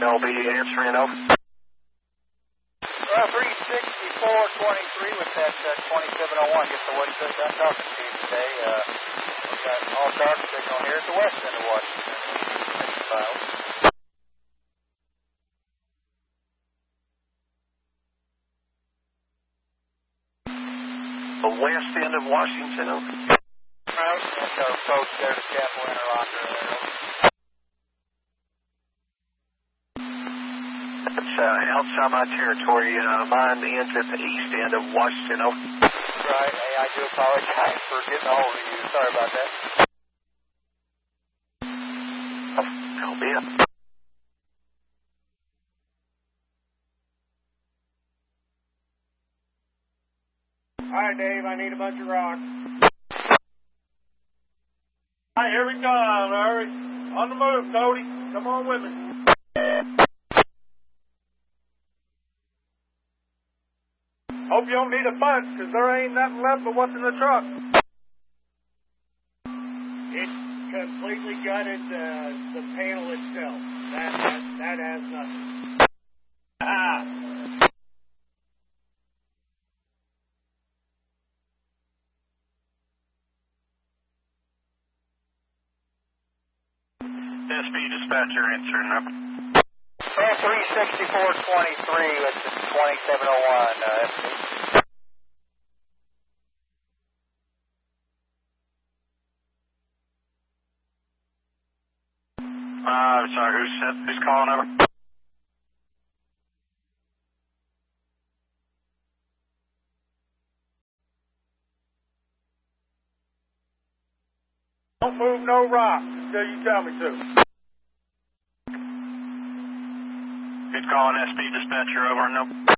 LB answering over. 36423 with that 2701. Guess the West Coast I'm talking to you today. We've got all dark signal here at the west end of Washington. Files. The west end of Washington, over. Right, and our approach there to Chapel Interlocker there. That's outside my territory. Mine ends at the east end of Washington, over. Right, hey, I do apologize for getting a hold of you. Sorry about that. Oh, man. All right, Dave, I need a bunch of rocks. All right, here we come, Larry. On the move, Cody. Come on with me. Hope you don't need a bunch, because there ain't nothing left but what's in the truck. It's completely gutted the panel itself. That has nothing. SB dispatcher answering up. 36423 with the 2701. Sorry, who's calling over? Don't move no rocks until you tell me to. Who's calling SB dispatcher over? No.